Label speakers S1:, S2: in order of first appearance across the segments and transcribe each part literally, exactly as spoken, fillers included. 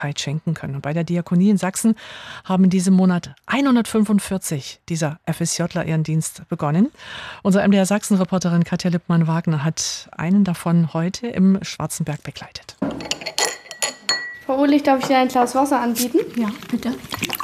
S1: schenken können. Und bei der Diakonie in Sachsen haben in diesem Monat hundertfünfundvierzig dieser FSJler ihren Dienst begonnen. Unsere M D R Sachsen-Reporterin Katja Lippmann-Wagner hat einen davon heute im Schwarzenberg begleitet.
S2: Frau Uhlich, darf ich Ihnen ein Glas Wasser anbieten?
S3: Ja, bitte.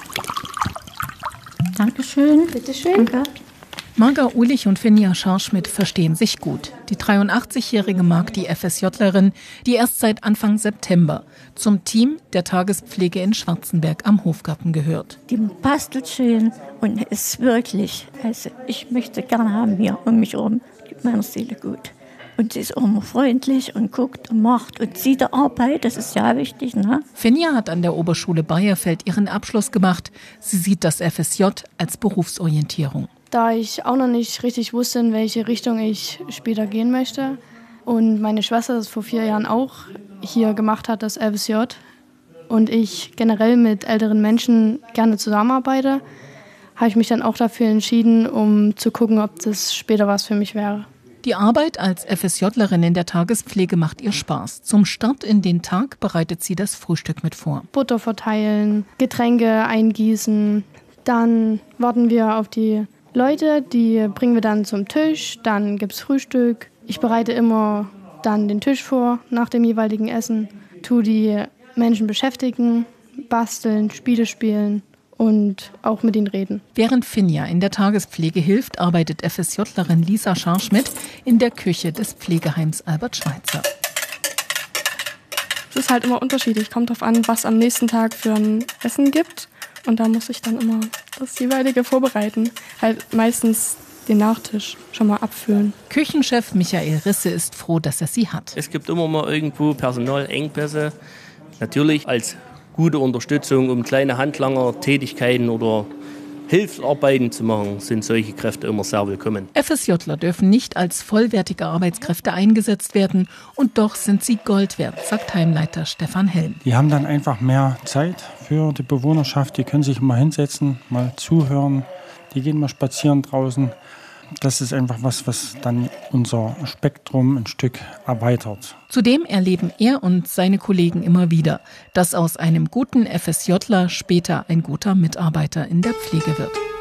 S3: Dankeschön.
S2: Bitteschön.
S3: Danke.
S4: Marga Uhlich und Finja Scharschmidt verstehen sich gut. Die dreiundachtzigjährige mag die FSJlerin, die erst seit Anfang September zum Team der Tagespflege in Schwarzenberg am Hofgarten gehört.
S3: Die bastelt schön und ist wirklich, also ich möchte gerne haben hier um mich herum, tut meiner Seele gut. Und sie ist auch immer freundlich und guckt und macht und sieht die Arbeit, das ist ja wichtig, ne?
S4: Finja hat an der Oberschule Bayerfeld ihren Abschluss gemacht. Sie sieht das F S J als Berufsorientierung.
S2: Da ich auch noch nicht richtig wusste, in welche Richtung ich später gehen möchte und meine Schwester das vor vier Jahren auch hier gemacht hat, das F S J, und ich generell mit älteren Menschen gerne zusammenarbeite, habe ich mich dann auch dafür entschieden, um zu gucken, ob das später was für mich wäre.
S4: Die Arbeit als FSJlerin in der Tagespflege macht ihr Spaß. Zum Start in den Tag bereitet sie das Frühstück mit vor.
S2: Butter verteilen, Getränke eingießen, dann warten wir auf die Leute, die bringen wir dann zum Tisch, dann gibt's Frühstück. Ich bereite immer dann den Tisch vor nach dem jeweiligen Essen, tue die Menschen beschäftigen, basteln, Spiele spielen und auch mit ihnen reden.
S4: Während Finja in der Tagespflege hilft, arbeitet FSJlerin Lisa Scharschmidt in der Küche des Pflegeheims Albert Schweitzer.
S5: Es ist halt immer unterschiedlich, kommt darauf an, was am nächsten Tag für ein Essen gibt. Und da muss ich dann immer das jeweilige vorbereiten. Halt meistens den Nachtisch schon mal abfüllen.
S4: Küchenchef Michael Risse ist froh, dass er sie hat.
S6: Es gibt immer mal irgendwo Personalengpässe. Natürlich als gute Unterstützung, um kleine Handlanger-Tätigkeiten oder Hilfsarbeiten zu machen, sind solche Kräfte immer sehr willkommen.
S4: FSJler dürfen nicht als vollwertige Arbeitskräfte eingesetzt werden und doch sind sie Gold wert, sagt Heimleiter Stefan Helm.
S7: Die haben dann einfach mehr Zeit für die Bewohnerschaft, die können sich mal hinsetzen, mal zuhören, die gehen mal spazieren draußen. Das ist einfach was, was dann unser Spektrum ein Stück erweitert.
S4: Zudem erleben er und seine Kollegen immer wieder, dass aus einem guten FSJler später ein guter Mitarbeiter in der Pflege wird.